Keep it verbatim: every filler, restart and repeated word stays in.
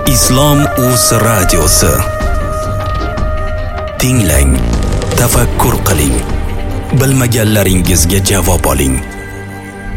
Islom uz radiosi. Tinglang, tafakkur qiling. Bilmaganlaringizga javob oling.